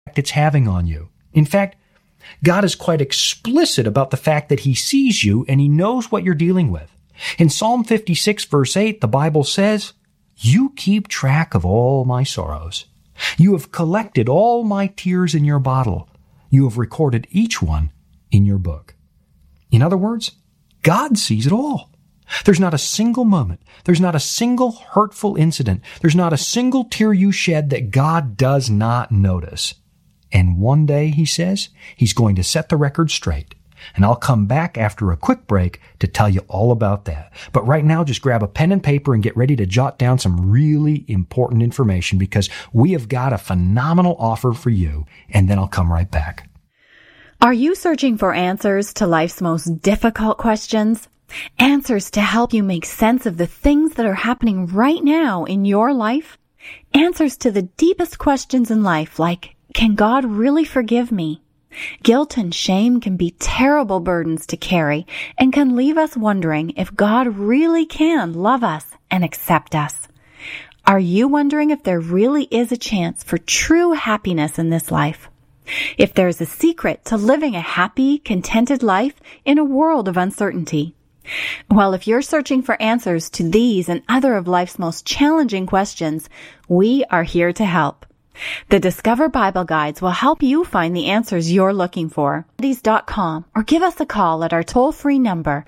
it's having on you. In fact, God is quite explicit about the fact that He sees you and He knows what you're dealing with. In Psalm 56 verse 8, the Bible says, "You keep track of all my sorrows. You have collected all my tears in your bottle. You have recorded each one in your book." In other words, God sees it all. There's not a single moment. There's not a single hurtful incident. There's not a single tear you shed that God does not notice. And one day, He says, He's going to set the record straight. And I'll come back after a quick break to tell you all about that. But right now, just grab a pen and paper and get ready to jot down some really important information, because we have got a phenomenal offer for you. And then I'll come right back. Are you searching for answers to life's most difficult questions? Answers to help you make sense of the things that are happening right now in your life? Answers to the deepest questions in life, like, can God really forgive me? Guilt and shame can be terrible burdens to carry and can leave us wondering if God really can love us and accept us. Are you wondering if there really is a chance for true happiness in this life? If there's a secret to living a happy, contented life in a world of uncertainty? Well, if you're searching for answers to these and other of life's most challenging questions, we are here to help. The Discover Bible Guides will help you find the answers you're looking for. .com, or give us a call at our toll-free number,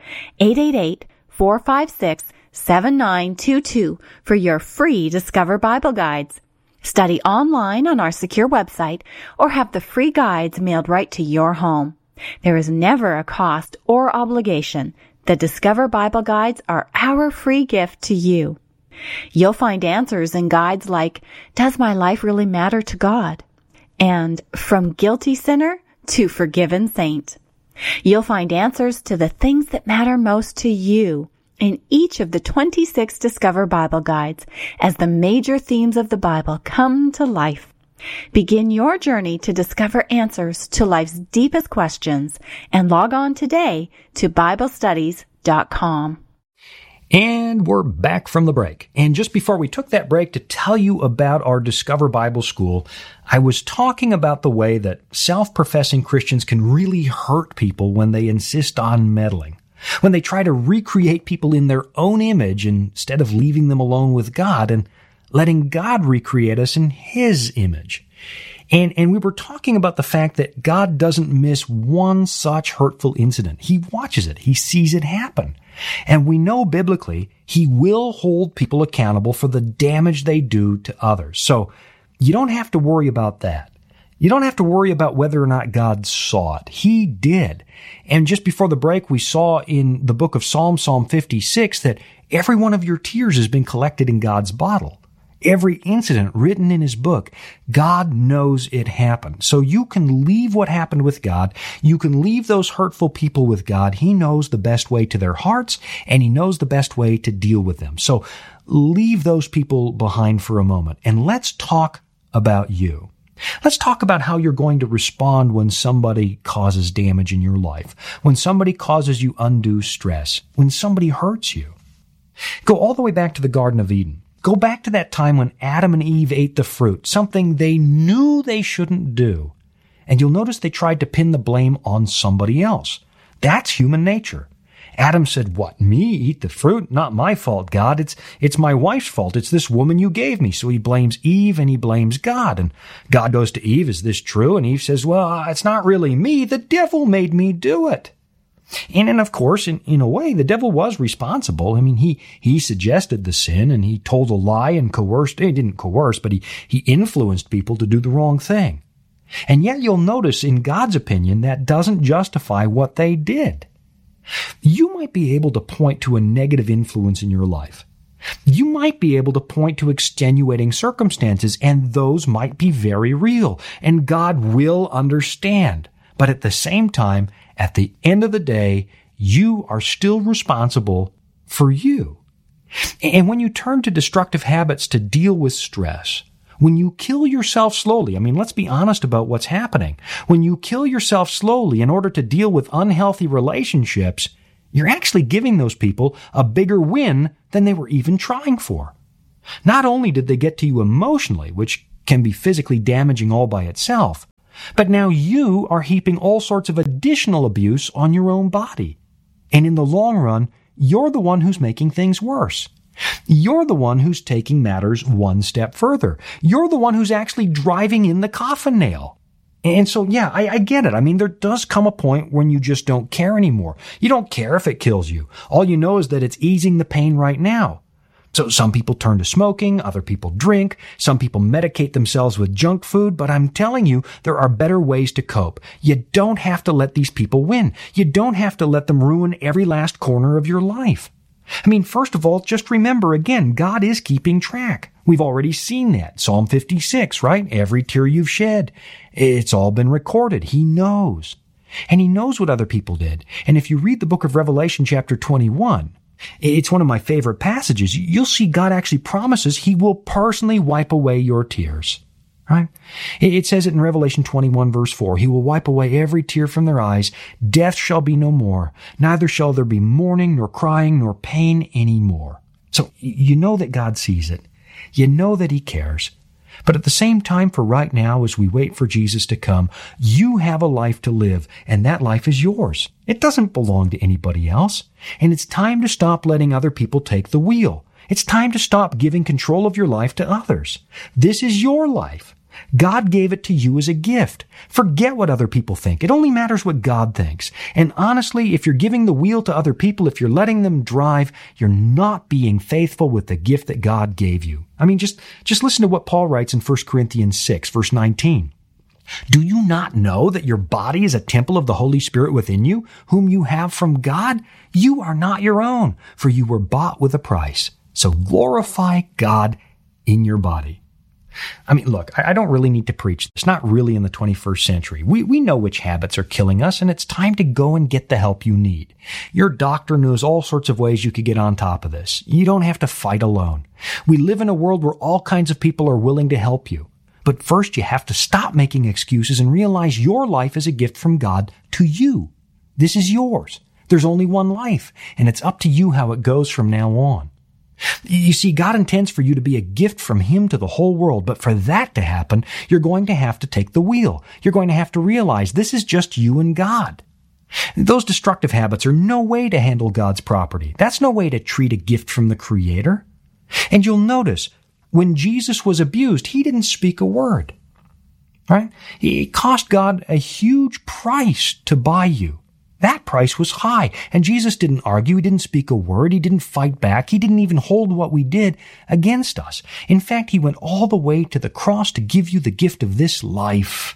888-456-7922, for your free Discover Bible Guides. Study online on our secure website, or have the free guides mailed right to your home. There is never a cost or obligation. The Discover Bible Guides are our free gift to you. You'll find answers in guides like, does my life really matter to God? And from guilty sinner to forgiven saint. You'll find answers to the things that matter most to you in each of the 26 Discover Bible Guides as the major themes of the Bible come to life. Begin your journey to discover answers to life's deepest questions and log on today to BibleStudies.com. And we're back from the break. And just before we took that break to tell you about our Discover Bible School, I was talking about the way that self-professing Christians can really hurt people when they insist on meddling, when they try to recreate people in their own image instead of leaving them alone with God and letting God recreate us in His image. And we were talking about the fact that God doesn't miss one such hurtful incident. He watches it. He sees it happen. And we know biblically He will hold people accountable for the damage they do to others. So you don't have to worry about that. You don't have to worry about whether or not God saw it. He did. And just before the break, we saw in the book of Psalm 56, that every one of your tears has been collected in God's bottle. Every incident written in His book, God knows it happened. So you can leave what happened with God. You can leave those hurtful people with God. He knows the best way to their hearts, and He knows the best way to deal with them. So leave those people behind for a moment, and let's talk about you. Let's talk about how you're going to respond when somebody causes damage in your life, when somebody causes you undue stress, when somebody hurts you. Go all the way back to the Garden of Eden. Go back to that time when Adam and Eve ate the fruit, something they knew they shouldn't do. And you'll notice they tried to pin the blame on somebody else. That's human nature. Adam said, "What, me eat the fruit? Not my fault, God. It's my wife's fault. It's this woman you gave me." So he blames Eve and he blames God. And God goes to Eve, "Is this true?" And Eve says, "Well, it's not really me. The devil made me do it." And of course, in a way, the devil was responsible. I mean, he suggested the sin, and he told a lie and coerced. He didn't coerce, but he influenced people to do the wrong thing. And yet you'll notice, in God's opinion, that doesn't justify what they did. You might be able to point to a negative influence in your life. You might be able to point to extenuating circumstances, and those might be very real, and God will understand. But at the same time, at the end of the day, you are still responsible for you. And when you turn to destructive habits to deal with stress, when you kill yourself slowly, I mean, let's be honest about what's happening. When you kill yourself slowly in order to deal with unhealthy relationships, you're actually giving those people a bigger win than they were even trying for. Not only did they get to you emotionally, which can be physically damaging all by itself. But now you are heaping all sorts of additional abuse on your own body. And in the long run, you're the one who's making things worse. You're the one who's taking matters one step further. You're the one who's actually driving in the coffin nail. And so, yeah, I get it. I mean, there does come a point when you just don't care anymore. You don't care if it kills you. All you know is that it's easing the pain right now. So some people turn to smoking, other people drink, some people medicate themselves with junk food, but I'm telling you, there are better ways to cope. You don't have to let these people win. You don't have to let them ruin every last corner of your life. I mean, first of all, just remember again, God is keeping track. We've already seen that. Psalm 56, right? Every tear you've shed. It's all been recorded. He knows. And He knows what other people did. And if you read the book of Revelation chapter 21, it's one of my favorite passages. You'll see God actually promises He will personally wipe away your tears. Right? It says it in Revelation 21 verse 4. He will wipe away every tear from their eyes. Death shall be no more. Neither shall there be mourning, nor crying, nor pain anymore. So you know that God sees it. You know that He cares. But at the same time, for right now, as we wait for Jesus to come, you have a life to live, and that life is yours. It doesn't belong to anybody else. And it's time to stop letting other people take the wheel. It's time to stop giving control of your life to others. This is your life. God gave it to you as a gift. Forget what other people think. It only matters what God thinks. And honestly, if you're giving the wheel to other people, if you're letting them drive, you're not being faithful with the gift that God gave you. I mean, just listen to what Paul writes in 1 Corinthians 6, verse 19. Do you not know that your body is a temple of the Holy Spirit within you, whom you have from God? You are not your own, for you were bought with a price. So glorify God in your body. I mean, look, I don't really need to preach. It's not really in the 21st century. We know which habits are killing us, and it's time to go and get the help you need. Your doctor knows all sorts of ways you could get on top of this. You don't have to fight alone. We live in a world where all kinds of people are willing to help you. But first, you have to stop making excuses and realize your life is a gift from God to you. This is yours. There's only one life, and it's up to you how it goes from now on. You see, God intends for you to be a gift from Him to the whole world, but for that to happen, you're going to have to take the wheel. You're going to have to realize this is just you and God. Those destructive habits are no way to handle God's property. That's no way to treat a gift from the Creator. And you'll notice, when Jesus was abused, He didn't speak a word. Right? It cost God a huge price to buy you. That price was high, and Jesus didn't argue. He didn't speak a word. He didn't fight back. He didn't even hold what we did against us. In fact, He went all the way to the cross to give you the gift of this life.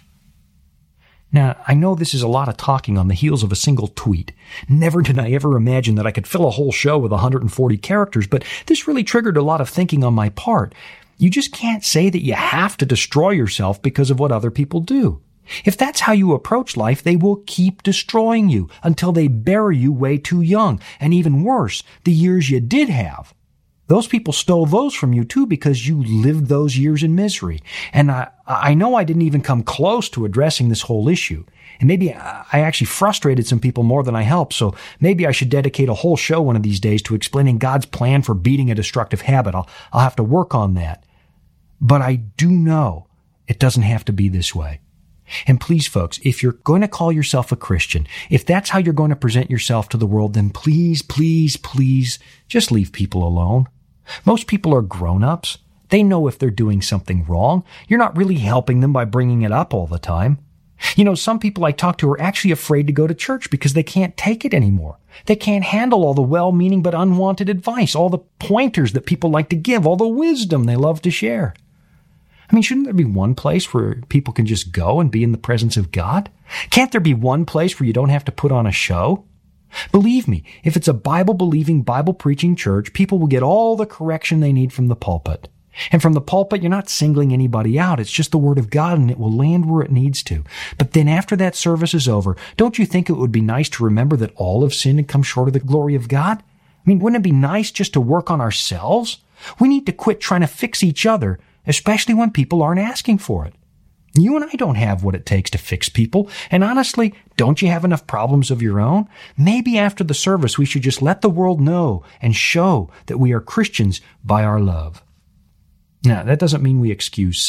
Now, I know this is a lot of talking on the heels of a single tweet. Never did I ever imagine that I could fill a whole show with 140 characters, but this really triggered a lot of thinking on my part. You just can't say that you have to destroy yourself because of what other people do. If that's how you approach life, they will keep destroying you until they bury you way too young. And even worse, the years you did have. Those people stole those from you too because you lived those years in misery. And I know I didn't even come close to addressing this whole issue. And maybe I actually frustrated some people more than I helped, so maybe I should dedicate a whole show one of these days to explaining God's plan for beating a destructive habit. I'll have to work on that. But I do know it doesn't have to be this way. And please, folks, if you're going to call yourself a Christian, if that's how you're going to present yourself to the world, then please, please, please just leave people alone. Most people are grown-ups. They know if they're doing something wrong. You're not really helping them by bringing it up all the time. You know, some people I talk to are actually afraid to go to church because they can't take it anymore. They can't handle all the well-meaning but unwanted advice, all the pointers that people like to give, all the wisdom they love to share. I mean, shouldn't there be one place where people can just go and be in the presence of God? Can't there be one place where you don't have to put on a show? Believe me, if it's a Bible-believing, Bible-preaching church, people will get all the correction they need from the pulpit. And from the pulpit, you're not singling anybody out. It's just the Word of God, and it will land where it needs to. But then after that service is over, don't you think it would be nice to remember that all have sinned and come short of the glory of God? I mean, wouldn't it be nice just to work on ourselves? We need to quit trying to fix each other, especially when people aren't asking for it. You and I don't have what it takes to fix people. And honestly, don't you have enough problems of your own? Maybe after the service, we should just let the world know and show that we are Christians by our love. Now, that doesn't mean we excuse sin.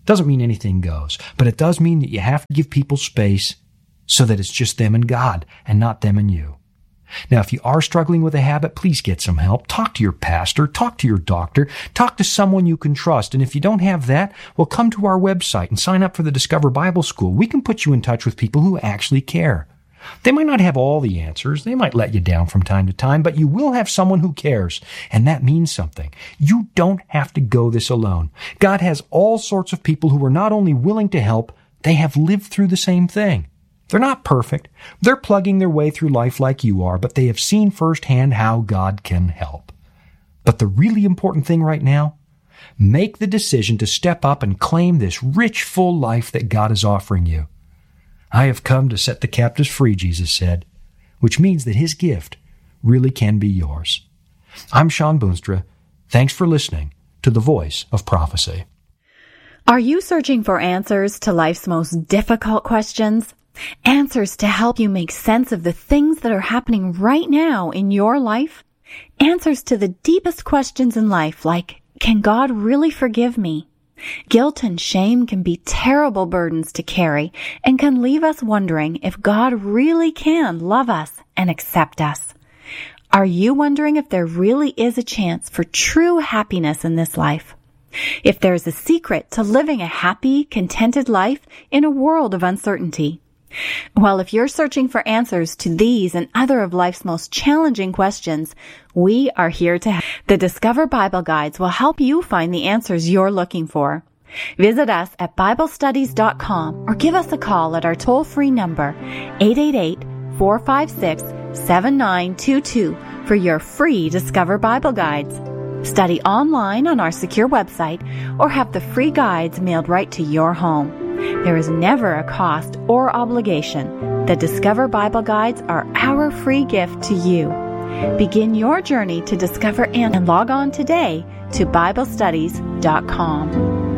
Doesn't mean anything goes, but it does mean that you have to give people space so that it's just them and God and not them and you. Now, if you are struggling with a habit, please get some help. Talk to your pastor, talk to your doctor, talk to someone you can trust. And if you don't have that, well, come to our website and sign up for the Discover Bible School. We can put you in touch with people who actually care. They might not have all the answers. They might let you down from time to time, but you will have someone who cares, and that means something. You don't have to go this alone. God has all sorts of people who are not only willing to help, they have lived through the same thing. They're not perfect. They're plugging their way through life like you are, but they have seen firsthand how God can help. But the really important thing right now, make the decision to step up and claim this rich, full life that God is offering you. I have come to set the captives free, Jesus said, which means that His gift really can be yours. I'm Sean Boonstra. Thanks for listening to The Voice of Prophecy. Are you searching for answers to life's most difficult questions? Answers to help you make sense of the things that are happening right now in your life? Answers to the deepest questions in life, like, can God really forgive me? Guilt and shame can be terrible burdens to carry and can leave us wondering if God really can love us and accept us. Are you wondering if there really is a chance for true happiness in this life? If there's a secret to living a happy, contented life in a world of uncertainty? Well, if you're searching for answers to these and other of life's most challenging questions, we are here to help. The Discover Bible Guides will help you find the answers you're looking for. Visit us at BibleStudies.com or give us a call at our toll-free number, 888-456-7922 for your free Discover Bible Guides. Study online on our secure website or have the free guides mailed right to your home. There is never a cost or obligation. The Discover Bible Guides are our free gift to you. Begin your journey to discover and log on today to BibleStudies.com.